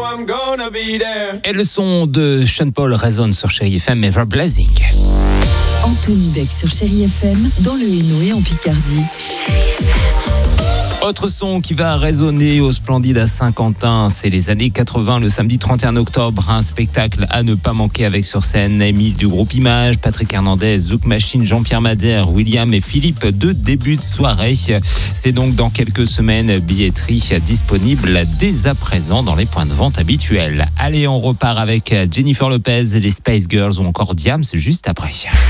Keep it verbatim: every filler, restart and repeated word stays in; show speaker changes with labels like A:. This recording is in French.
A: I'm gonna be there.
B: Et le son de Sean Paul résonne sur Chérie F M, Ever Blazing.
C: Anthony Beck sur Chérie F M, dans le Hainaut et en Picardie.
B: Autre son qui va résonner au Splendide à Saint-Quentin, c'est les années quatre-vingts, le samedi trente et un octobre, un spectacle à ne pas manquer avec sur scène Amy du groupe Image, Patrick Hernandez, Zouk Machine, Jean-Pierre Madère, William et Philippe de début de soirée. C'est donc dans quelques semaines, billetterie disponible dès à présent dans les points de vente habituels. Allez, on repart avec Jennifer Lopez, les Spice Girls ou encore Diams juste après.